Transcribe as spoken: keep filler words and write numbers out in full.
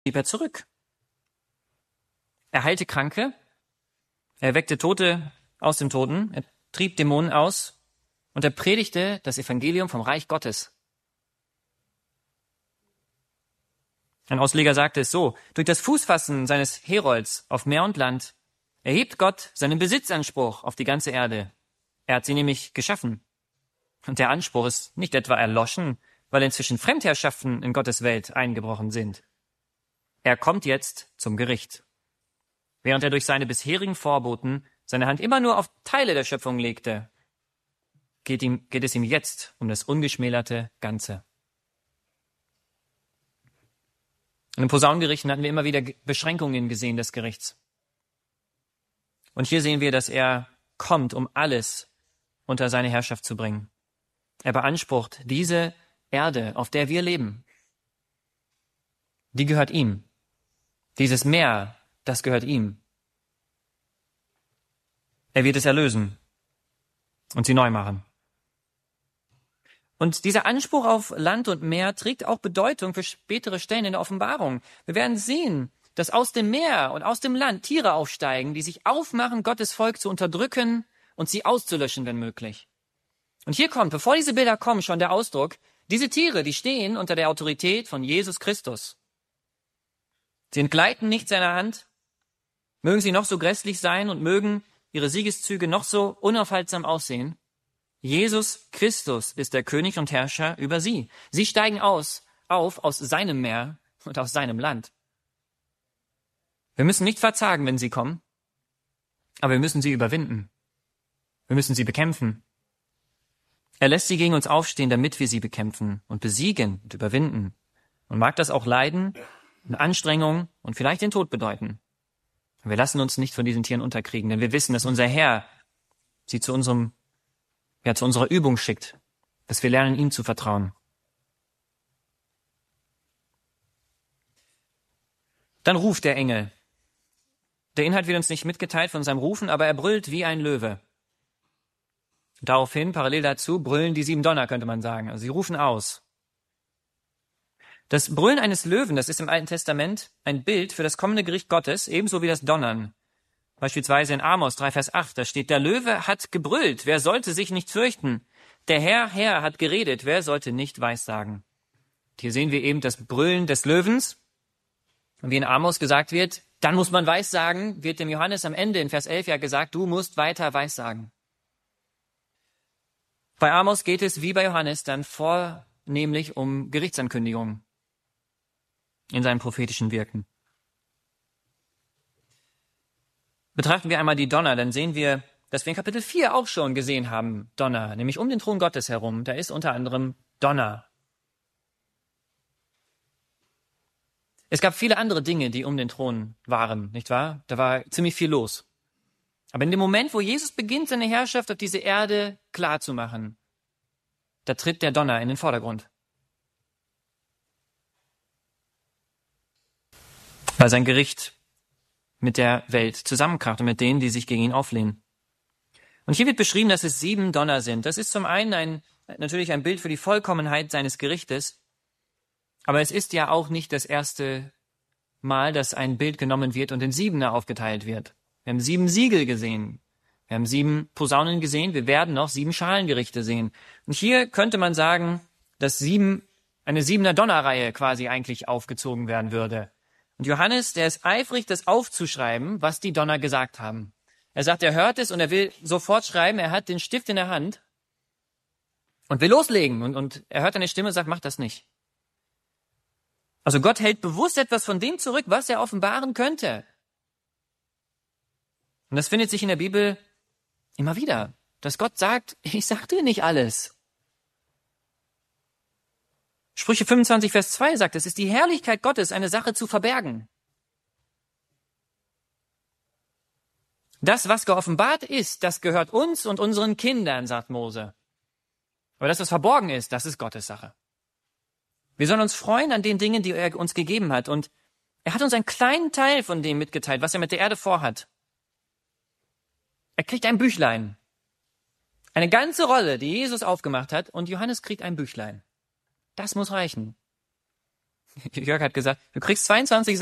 blieb er zurück. Er heilte Kranke, er weckte Tote aus dem Toten, er trieb Dämonen aus und er predigte das Evangelium vom Reich Gottes. Ein Ausleger sagte es so: Durch das Fußfassen seines Herolds auf Meer und Land erhebt Gott seinen Besitzanspruch auf die ganze Erde. Er hat sie nämlich geschaffen. Und der Anspruch ist nicht etwa erloschen, weil inzwischen Fremdherrschaften in Gottes Welt eingebrochen sind. Er kommt jetzt zum Gericht. Während er durch seine bisherigen Vorboten seine Hand immer nur auf Teile der Schöpfung legte, geht, ihm, geht es ihm jetzt um das ungeschmälerte Ganze. In den Posaunengerichten hatten wir immer wieder Beschränkungen gesehen des Gerichts. Und hier sehen wir, dass er kommt, um alles unter seine Herrschaft zu bringen. Er beansprucht diese Erde, auf der wir leben. Die gehört ihm. Dieses Meer, das gehört ihm. Er wird es erlösen und sie neu machen. Und dieser Anspruch auf Land und Meer trägt auch Bedeutung für spätere Stellen in der Offenbarung. Wir werden sehen, dass aus dem Meer und aus dem Land Tiere aufsteigen, die sich aufmachen, Gottes Volk zu unterdrücken und sie auszulöschen, wenn möglich. Und hier kommt, bevor diese Bilder kommen, schon der Ausdruck: Diese Tiere, die stehen unter der Autorität von Jesus Christus. Sie entgleiten nicht seiner Hand, mögen sie noch so grässlich sein und mögen ihre Siegeszüge noch so unaufhaltsam aussehen. Jesus Christus ist der König und Herrscher über sie. Sie steigen aus, auf aus seinem Meer und aus seinem Land. Wir müssen nicht verzagen, wenn sie kommen, aber wir müssen sie überwinden. Wir müssen sie bekämpfen. Er lässt sie gegen uns aufstehen, damit wir sie bekämpfen und besiegen und überwinden. Und mag das auch Leiden und Anstrengung und vielleicht den Tod bedeuten. Wir lassen uns nicht von diesen Tieren unterkriegen, denn wir wissen, dass unser Herr sie zu unserem, ja, zu unserer Übung schickt, dass wir lernen, ihm zu vertrauen. Dann ruft der Engel. Der Inhalt wird uns nicht mitgeteilt von seinem Rufen, aber er brüllt wie ein Löwe. Daraufhin, parallel dazu, brüllen die sieben Donner, könnte man sagen. Also sie rufen aus. Das Brüllen eines Löwen, das ist im Alten Testament ein Bild für das kommende Gericht Gottes, ebenso wie das Donnern. Beispielsweise in Amos drei, Vers acht, da steht: Der Löwe hat gebrüllt, wer sollte sich nicht fürchten? Der Herr, Herr hat geredet, wer sollte nicht weissagen? Und hier sehen wir eben das Brüllen des Löwens. Und wie in Amos gesagt wird, dann muss man weissagen, wird dem Johannes am Ende in Vers elf ja gesagt, du musst weiter weissagen. Bei Amos geht es wie bei Johannes dann vornehmlich um Gerichtsankündigungen in seinem prophetischen Wirken. Betrachten wir einmal die Donner, dann sehen wir, dass wir in Kapitel vier auch schon gesehen haben, Donner, nämlich um den Thron Gottes herum. Da ist unter anderem Donner. Es gab viele andere Dinge, die um den Thron waren, nicht wahr? Da war ziemlich viel los. Aber in dem Moment, wo Jesus beginnt, seine Herrschaft auf diese Erde klar zu machen, da tritt der Donner in den Vordergrund. Weil sein Gericht mit der Welt zusammenkracht und mit denen, die sich gegen ihn auflehnen. Und hier wird beschrieben, dass es sieben Donner sind. Das ist zum einen ein, natürlich ein Bild für die Vollkommenheit seines Gerichtes, aber es ist ja auch nicht das erste Mal, dass ein Bild genommen wird und in Siebener aufgeteilt wird. Wir haben sieben Siegel gesehen, wir haben sieben Posaunen gesehen, wir werden noch sieben Schalengerichte sehen. Und hier könnte man sagen, dass sieben, eine siebener Donnerreihe quasi eigentlich aufgezogen werden würde. Und Johannes, der ist eifrig, das aufzuschreiben, was die Donner gesagt haben. Er sagt, er hört es und er will sofort schreiben, er hat den Stift in der Hand und will loslegen. Und, und er hört eine Stimme und sagt, mach das nicht. Also Gott hält bewusst etwas von dem zurück, was er offenbaren könnte. Und das findet sich in der Bibel immer wieder, dass Gott sagt, ich sag dir nicht alles. Sprüche fünfundzwanzig, Vers zwei sagt, es ist die Herrlichkeit Gottes, eine Sache zu verbergen. Das, was geoffenbart ist, das gehört uns und unseren Kindern, sagt Mose. Aber das, was verborgen ist, das ist Gottes Sache. Wir sollen uns freuen an den Dingen, die er uns gegeben hat. Und er hat uns einen kleinen Teil von dem mitgeteilt, was er mit der Erde vorhat. Er kriegt ein Büchlein. Eine ganze Rolle, die Jesus aufgemacht hat. Und Johannes kriegt ein Büchlein. Das muss reichen. Jörg hat gesagt, du kriegst zweiundzwanzig